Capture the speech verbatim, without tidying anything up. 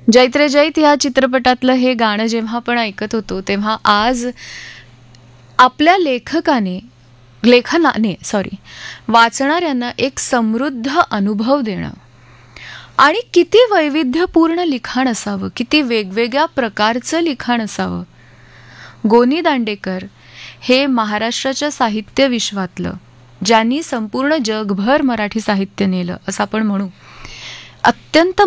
जैत रे जैत या चित्रपटातलं हे गाणं जेव्हा आपण ऐकत होतो तेव्हा आज आपल्या लेखकाने लेखनाने सॉरी वाचणाऱ्यांना एक समृद्ध अनुभव देणं आणि किती वैविध्यपूर्ण लिखाण असावं, किती वेगवेगळ्या प्रकारचं लिखाण असावं. गोनी दांडेकर हे महाराष्ट्राच्या साहित्य विश्वातलं, ज्यांनी संपूर्ण जगभर मराठी साहित्य नेलं असं आपण म्हणू, अत्यंत